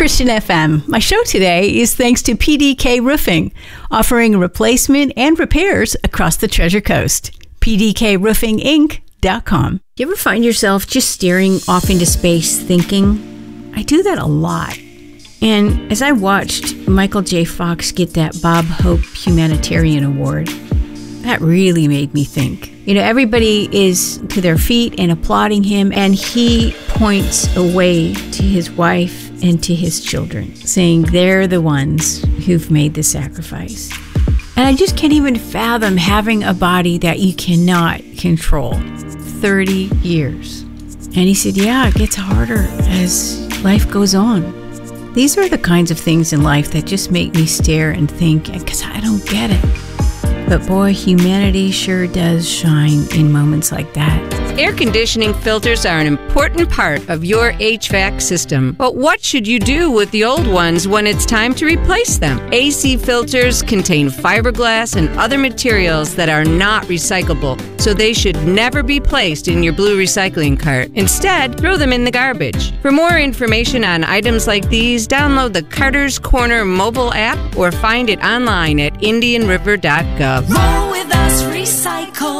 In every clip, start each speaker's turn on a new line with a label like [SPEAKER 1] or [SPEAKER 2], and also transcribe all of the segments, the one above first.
[SPEAKER 1] Christian FM. My show today is thanks to PDK Roofing, offering replacement and repairs across the Treasure Coast. PDKRoofingInc.com. You ever find yourself just staring off into space thinking? I do that a lot. And as I watched Michael J. Fox get that Bob Hope Humanitarian Award, that really made me think. You know, everybody is to their feet and applauding him, and he points away to his wife and to his children, saying they're the ones who've made the sacrifice. And I just can't even fathom having a body that you cannot control. 30 years. And he said, yeah, it gets harder as life goes on. These are the kinds of things in life that just make me stare and think, because I don't get it. But boy, humanity sure does shine in moments like that.
[SPEAKER 2] Air conditioning filters are an important part of your HVAC system. But what should you do with the old ones when it's time to replace them? AC filters contain fiberglass and other materials that are not recyclable, so they should never be placed in your blue recycling cart. Instead, throw them in the garbage. For more information on items like these, download the Carter's Corner mobile app or find it online at indianriver.gov.
[SPEAKER 3] Roll with us, recycle.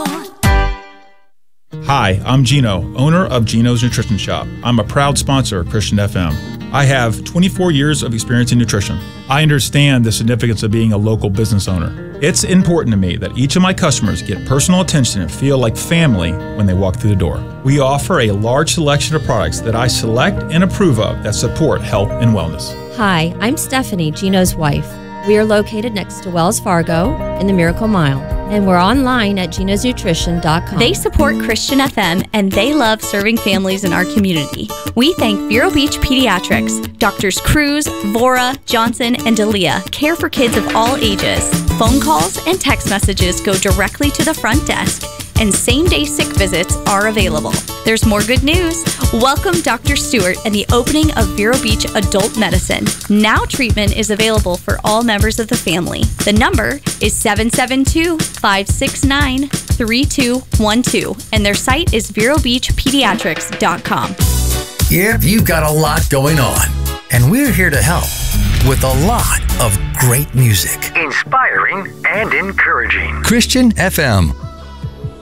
[SPEAKER 4] Hi, I'm Gino, owner of Gino's Nutrition Shop. I'm a proud sponsor of Christian FM. I have 24 years of experience in nutrition. I understand the significance of being a local business owner. It's important to me that each of my customers get personal attention and feel like family when they walk through the door. We offer a large selection of products that I select and approve of that support health and wellness.
[SPEAKER 5] Hi, I'm Stephanie, Gino's wife. We are located next to Wells Fargo in the Miracle Mile, and we're online at genosnutrition.com.
[SPEAKER 6] They support Christian FM, and they love serving families in our community. We thank Vero Beach Pediatrics. Doctors Cruz, Vora, Johnson, and D'Elia care for kids of all ages. Phone calls and text messages go directly to the front desk, and same-day sick visits are available. There's more good news. Welcome Dr. Stewart and the opening of Vero Beach Adult Medicine. Now treatment is available for all members of the family. The number is 772-569-3212, and their site is verobeachpediatrics.com.
[SPEAKER 7] Yep, you've got a lot going on, and we're here to help with a lot of great music.
[SPEAKER 8] Inspiring and encouraging.
[SPEAKER 7] Christian FM.